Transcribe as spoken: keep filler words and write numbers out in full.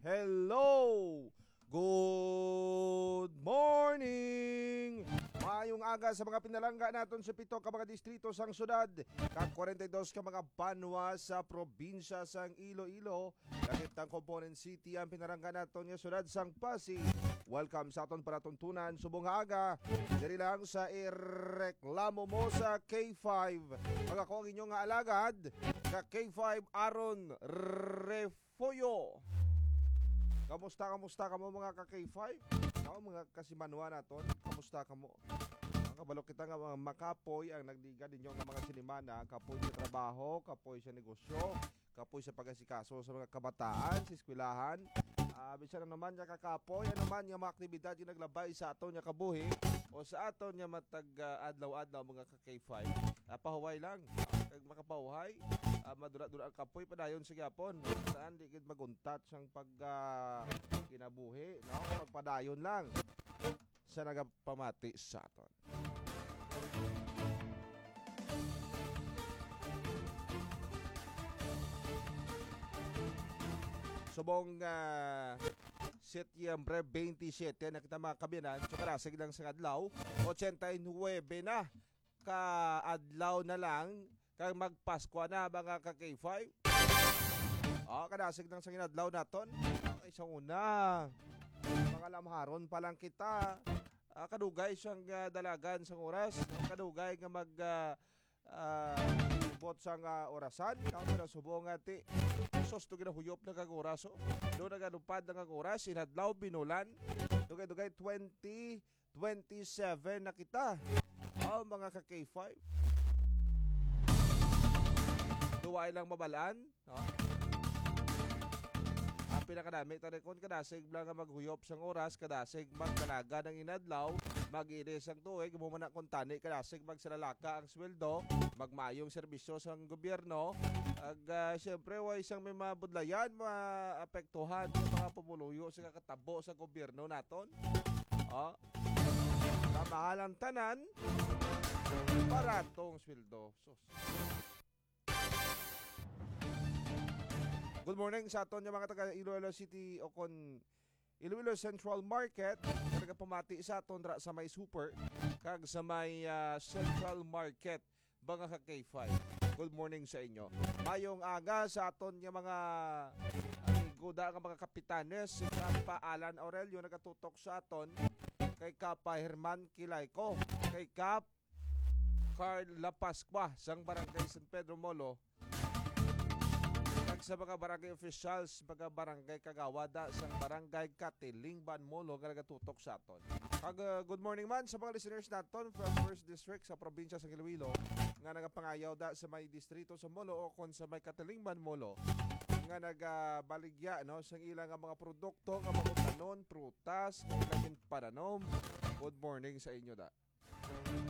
Hello! Good morning! Maayong aga sa mga pinalangga naton sa pito ka mga distrito sang syudad, kag forty-two ka mga banwa sa probinsya sang Iloilo, lakip ng Component City ang pinalangga naton nga syudad sang Pasig. Welcome sa aton paratuntunan subong aga, diri lang sa ireklamo mo sa K five. Mga ko ang inyong nga alagad, ka K five Aaron Refoyo. Kamusta, kamusta ka mo mga ka-K five? Ako mga kasimanwa naton, kamusta ka mo? Ang kabalo kita nga mga makapoy ang nagdiga ninyo nga mga sinimana, kapoy sa trabaho, kapoy sa negosyo, kapoy sa pag-asikaso sa mga kabataan, sa eskwelahan. Uh, bisa na naman niya kakapoy, ano man yung mga aktibidad yung naglabay sa aton niya kabuhi o sa aton niya matag uh, adlaw-adlaw mga ka-K five. Uh, pahuway lang, kag uh, makapahuhay, uh, madura-dura ang kapoy padayon sa gyapon. Saan di gid maguntat sang pag uh, kinabuhi, no? Magpadayon lang sa nagapamati sa aton. Subong uh, Setyembre twenty-seven na kita mga kabiyanan, so karasig lang sa adlaw, eighty-nine na ka adlaw na lang kag magpaskwa na mga ka K five. Oh, karasig lang sa adlaw naton. Ay sa una, mga lamharon pa lang kita. Uh, kadugay siyang uh, dalagan sa oras, kadugay nga mag uh, uh, bot sang uh, orasan, kamo na subong ati. Sos to ginahuyop na kag oraso. Do nagadupad na kag oras, inadlaw binulan. Dugay-dugay twenty twenty-seven na kita. Oh, mga ka K five. Duway lang mabalaan, no? Ang pinakadami tarekon kadasig lang nga maghuyop sang oras, kadasig magkalaga ng inadlaw, mag-iris ang tuig, mumana kung tani, kadasig magsalalaka ang sweldo, magmayong serbisyo sang gobyerno, ag uh, siyempre way isang may mabudlayan, maapektuhan ng mga pumuluyo sa kakatabo sa gobyerno naton. Oh, kamahalang tanan, baratong sweldo. Sus. Good morning sa aton yung mga taga Iloilo City o kon Iloilo Central Market. Taga pamati sa aton ra sa may super kag sa may uh, Central Market mga ka K five. Good morning sa inyo. Mayong aga sa aton yung mga amigoda nga mga kapitanes, si Kapa Alan Aurelio nagatutok sa aton, kay Kapa Herman Kilayko, kay Kap Carl La Pascua sang Barangay San Pedro Molo, sa mga barangay officials, mga barangay kagawada sa barangay Katilingban Molo nga nagatutok sa aton. Kag uh, good morning man sa mga listeners naton from first District sa probinsya sa Iloilo nga nagapangayaw da sa may distrito sa Molo o kon sa may Katilingban Molo nga nagabaligya no sa ilang mga produkto nga mga tanon, prutas, ilang pananom. Good morning sa inyo da.